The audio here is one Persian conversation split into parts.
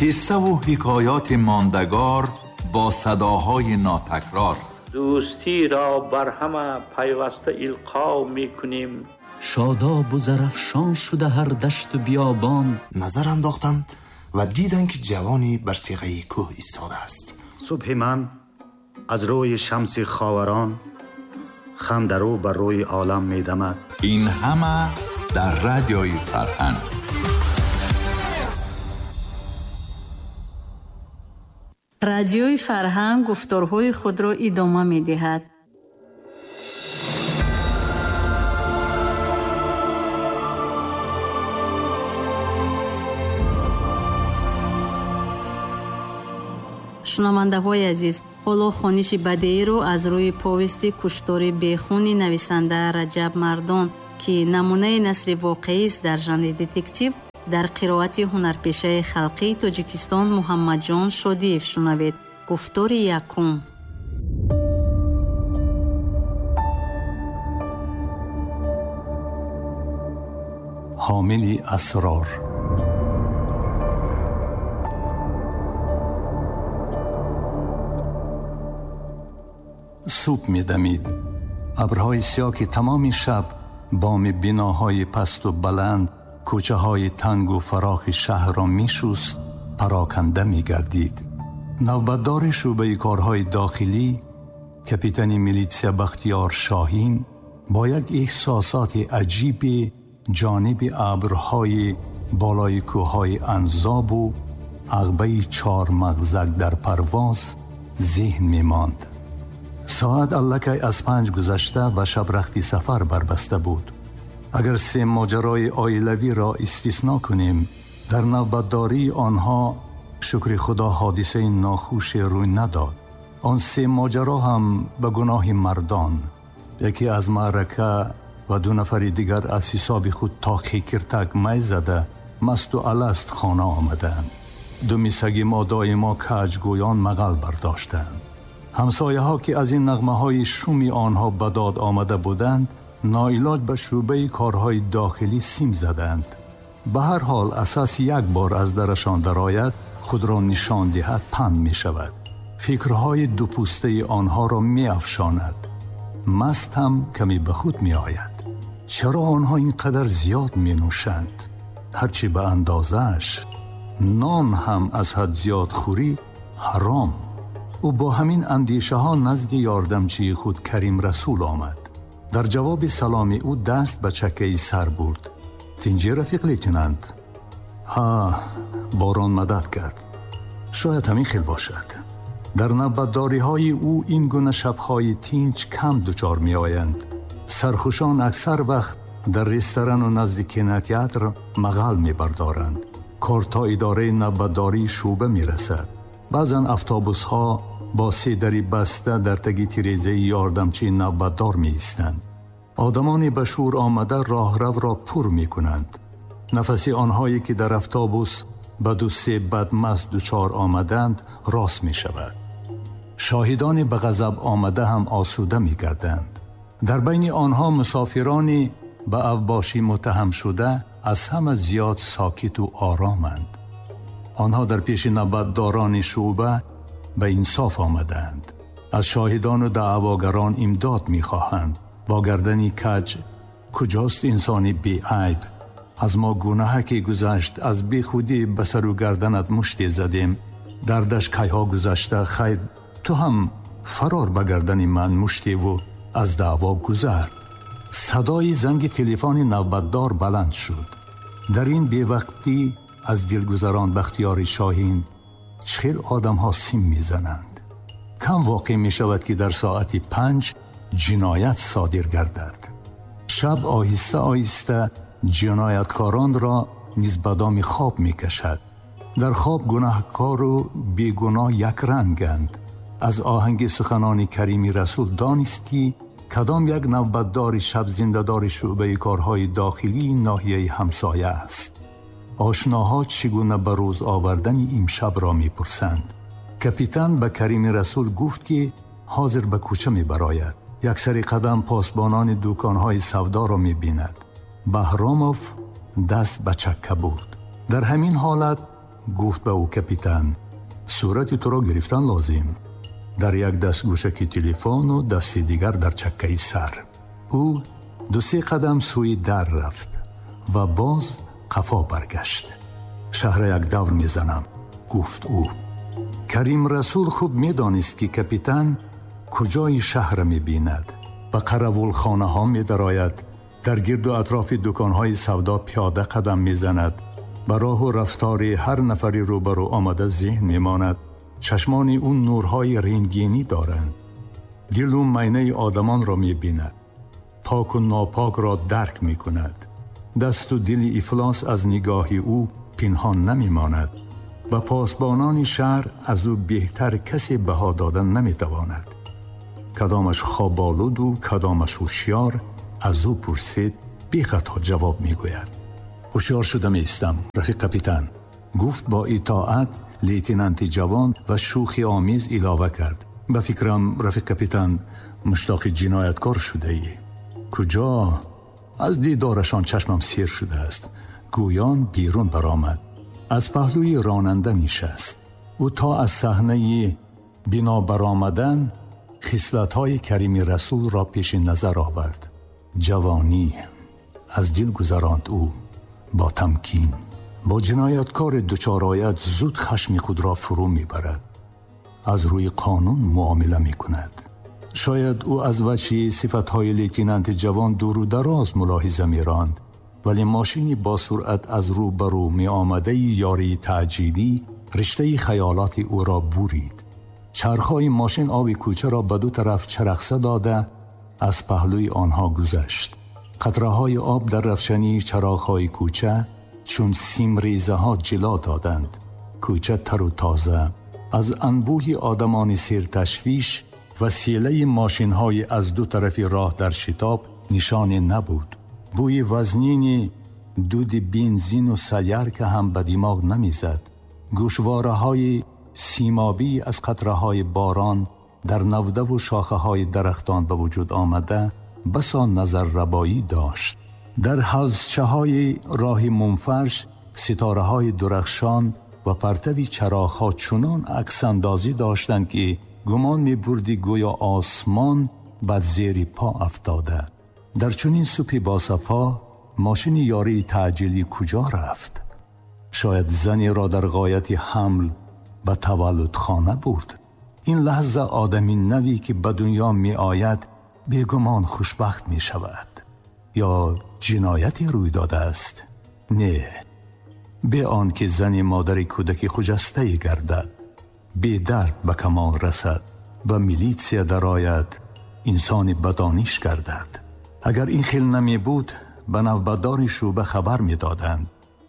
قصه و حکایات ماندگار با صداهای ناتکرار. دوستی را بر همه پیوسته القا میکنیم. شاداب و زرفشان شده هر دشت و بیابان. نظر انداختند و دیدند که جوانی بر تیغه کوه ایستاده است. صبح من از روی شمس خاوران، خندرو بر روی عالم میدمد. این همه در رادیوی فرهنگ. رادیوی فرهنگ گفتارهای خود را ادامه می دهد. شنونده های عزیز، حالا خوانش بدیعی رو از روی پوستی کشتار بیخونی نویسنده رجب مردان که نمونه نثر واقعی است در ژانر دتکتیو، در قرائت هنرپیشه خلقی تاجیکستان محمد جان شادیف شنوید. گفتار یکم. حامل اسرار. صبح می دمید. ابرهای سیاه که تمام شب بام بناهای پست و بلند، کوچه های تنگ و فراخ شهر را می شست، پراکنده می گردید. نوبتدار شعبه کارهای داخلی کپیتان میلیتسیا بختیار شاهین با یک احساسات عجیب جانب ابرهای بالای کوههای انزاب و عقبه 4 مغزک در پرواز ذهن می ماند. ساعت الکی از 5 گذشته و شب رختی سفر بربسته بود. اگر 3 ماجرای عائلوی را استثنا کنیم، در نوبتداری آنها شکر خدا حادثه ناخوش روی نداد. آن 3 ماجرا هم به گناه مردان، یکی از معرکه و 2 نفر دیگر از حساب خود تاقی کرتک می زده مست و الست خانه آمدند. 2 میسگی ما دائما کجگویان مغل برداشتند. همسایه ها که از این نغمه های شومی آنها بداد آمده بودند، ناعلاج به شعبه کارهای داخلی سیم زدند. به هر حال اساس یک بار از درشان درآید خود را نشان دهد پند می شود. فکرهای 2 پوسته آنها را می افشاند. مست هم کمی به خود می آید. چرا آنها اینقدر زیاد می نوشند؟ هرچی به اندازش. نان هم از حد زیاد خوری حرام. او با همین اندیشه ها نزد یاردمچی خود کریم رسول آمد. در جواب سلام او دست به چکه سر برد. تینجی رفیق لیتنانت. ها، باران مدد کرد. شاید همین خیل باشد. در نوبتداری های او این گونه شبهای تینج کم دچار می آیند. سرخوشان اکثر وقت در رستوران و نزد کینوتئاتر مغل می بردارند. کار تا اداره نوبتداری شعبه می رسد. بعضن اتوبوس ها با 3 دری بسته در تگی تیریزه یاردمچی نوبتدار می ایستند. آدمان به شور آمده راهرو را پر می کنند. نفسی آنهایی که در اتوبوس به 2-3 بدمست دچار آمدند راست می شود. شاهدان به غضب آمده هم آسوده می گردند. در بین آنها مسافرانی به اوباشی متهم شده از همه زیاد ساکت و آرامند. آنها در پیش نوبتداران شعبه به انصاف آمدند. از شاهدان و دعواگران امداد می خواهند. با گردنی کج، کجاست انسانی بی عیب؟ از ما گناه که گذشت، از بی خودی به سر و گردنت مشتی زدیم. دردش کیها گذشته، خیر تو هم فرار به گردن من مشتی و از دعوا گذر. صدای زنگ تلفن نوبتدار بلند شد. در این بی وقتی از دلگذران بختیار شاهین چخیل آدم ها سیم می زنند. کم واقع می شود که در ساعت 5 جنایت صادر گردد. شب آهسته آهسته جنایتکاران را نیز به دام خواب می کشد. در خواب گناهکار و بیگناه یک رنگند. از آهنگ سخنان کریمی رسول دانست که کدام یک نوبتدار شب زنده‌دار شعبه کارهای داخلی ناحیه همسایه است. آشناها چگونه به روز آوردن این شب را می پرسند. کپیتان به کریم رسول گفت که حاضر به کوچه می براید. یک سری قدم پاسبانان دکانهای سودا را می بیند. بهراموف دست به چکه برد. در همین حالت گفت به او کپیتان صورت تو را گرفتن لازم. در یک دست گوشک تلفن و دست دیگر در چکه سر. او 2-3 قدم سوی در رفت و باز قفا برگشت. شهر یک دور میزنم، گفت او. کریم رسول خوب میدانست که کپیتان کجای شهر میبیند و قراول خانه ها میدراید، در گرد و اطراف دکانهای سودا پیاده قدم میزند، به راه و رفتار هر نفری روبرو آمده ذهن میماند. چشمان اون نورهای رنگینی دارند. دل و مینه آدمان را میبیند، پاک و ناپاک را درک میکند. دست و دل افلاس از نگاه او پنهان نمیماند و پاسبانان شهر از او بهتر کسی بها دادن نمیتواند. کدامش خوابالود و کدامش هوشیار از او پرسید، بی خطا جواب میگوید. هوشیار شده میستم رفیق کپیتان، گفت با اطاعت لیتنانت جوان و شوخی آمیز علاوه کرد. به فکرم رفیق کپیتان مشتاق جنایتکار شده ای. کجا؟ از دیدارشان چشمم سیر شده است. گویان بیرون برآمد، از پهلوی راننده نشست. او تا از صحنه بنا برآمدن خصلت‌های کریم رسول را پیش نظر آورد. جوانی از دل گذراند. او با تمکین با جنایتکار دچار آید زود خشم خود را فرو میبرد. از روی قانون معامله میکند. شاید او از وجه صفتهای لیتنانت جوان دور و دراز ملاحظه میراند، ولی ماشینی با سرعت از رو برو می آمده یاری تعجیلی رشته خیالات او را بورید. چرخهای ماشین آب کوچه را به 2 طرف چرخسه داده از پهلوی آنها گذشت. قطره‌های آب در رفشنی چراغ‌های کوچه چون سیمریزه ها جلا دادند. کوچه تر و تازه از انبوه آدمان سیر تشویش وسیله ماشین های از 2 طرف راه در شتاب نشانه نبود. بوی وزنین دود بنزین و سیار که هم به دماغ نمیزد. گوشواره های سیمابی از قطره های باران در نوده و شاخه های درختان به وجود آمده بسا نظر ربایی داشت. در حوضچه های راه منفرش ستاره های درخشان و پرتوی چراغ ها چنان عکس اندازی داشتند که گمان می بردی گویا آسمان بر زیر پا افتاده. در چنین صبح باصفا ماشین یاری تعجیلی کجا رفت؟ شاید زنی را در غایت حمل به تولد خانه برد. این لحظه آدمی نوی که به دنیا می آید بیگمان خوشبخت می شود. یا جنایتی روی داده است؟ نه، به آن که زن مادر کودک خجسته گردد، به درد به کمال رسد و میلیتسیا درآید، انسان بدانش گردد. اگر این خیل نمی بود به نوبتدار شعبه خبر می دادند.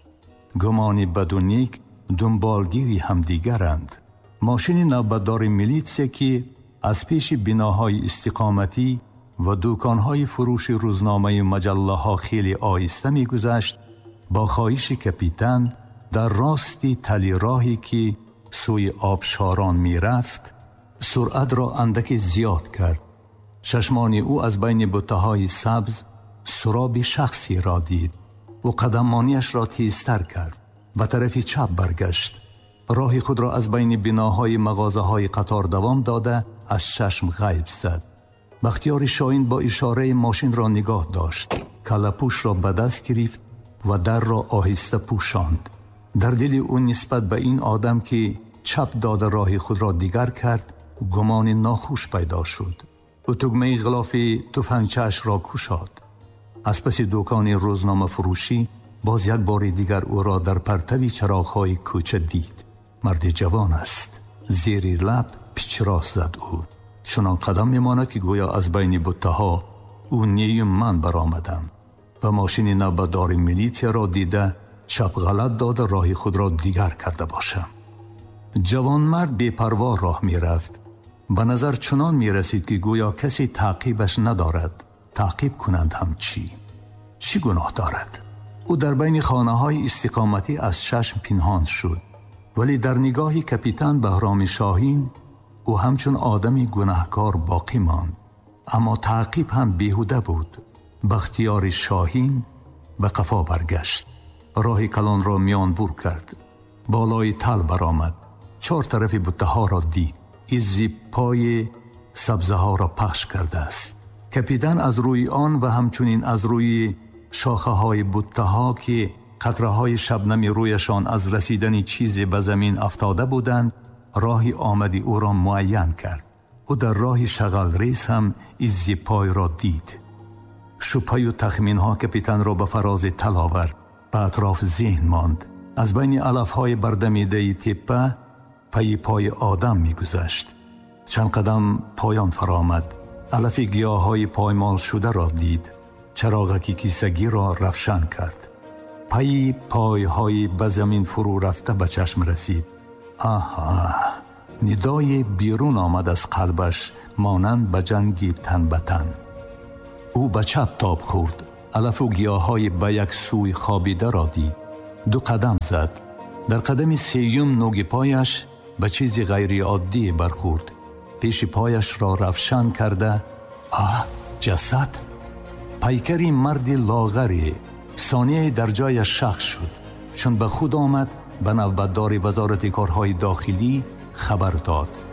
گمان بد و نیک دنبالگیری هم دیگرند. ماشین نوبتدار میلیتسیا که از پیش بناهای استقامتی و دکانهای فروش روزنامه و مجله ها خیلی آهسته می گذشت، با خواهش کپیتان در راستی تلی راهی که سوی آبشاران می رفت سرعت را اندک زیاد کرد. چشمان او از بین بوته‌های سبز سراب شخصی را دید و قدمانیش را تیزتر کرد. به طرف چپ برگشت. راه خود را از بین بناهای مغازه‌های قطار دوام داده از چشم غیب زد. بختیار شاهین با اشاره ماشین را نگاه داشت. کله‌پوش را به دست گرفت و در را آهسته پوشاند. در دل او نسبت به این آدم که چپ داده راه خود را دیگر کرد گمان ناخوش پیدا شد. او تگمه غلاف تفنگچه‌اش را کشاد. از پس دکان روزنامه فروشی باز یک بار دیگر او را در پرتوی چراغ‌های کوچه دید. مرد جوان است. زیر لب پیچراست زد او. چنان قدم میماند که گویا از بین بوته‌ها او نیم من برآمدم و ماشین نوبتدار میلیتسیا را دیده چپ غلط داده راه خود را دیگر کرده باشم. جوان مرد بی پروا راه می رفت. به نظر چنان می رسید که گویا کسی تعقیبش ندارد. تعقیب کنند هم چی گناه دارد؟ او در بین خانه های استقامتی از چشم پنهان شد، ولی در نگاه کپیتان بهرام شاهین او همچون آدمی گناهکار باقی ماند. اما تعقیب هم بیهوده بود. بختیار شاهین به قفا برگشت. راه کلان را میان بور کرد. بالای تل برآمد. 4 طرف بوته ها را دید. ایزی پای سبزه ها را پخش کرده است. کپیدن از روی آن و همچنین از روی شاخه های بوته ها که قطره های شبنمی رویشان از رسیدن چیزی به زمین افتاده بودند، راهی آمدی او را معین کرد. او در راه شغل ریز هم ایزی پای را دید. شبهه و تخمین ها کپیتان را به فراز تل آورد. به اطراف ذهن ماند. از بین علف های بردمیده تپه پی پای آدم می گذشت. چند قدم پایان فرامد. علف گیاه های پایمال شده را دید. چراغکی کیسگی را روشن کرد. پی پای های به زمین فرو رفته به چشم رسید. آها! ندای بیرون آمد از قلبش مانند به جنگی تن به تن. او به چپ تاب خورد. علف و گیاه های به یک سوی خوابیده را دید. 2 قدم زد. در قدم سیوم نوک پایش به چیزی غیر عادی برخورد. پیش پایش را روشن کرده جسد. پیکری مرد لاغری ثانیه در جای شخص شد. چون به خود آمد به نوبتدار وزارت کارهای داخلی خبر داد.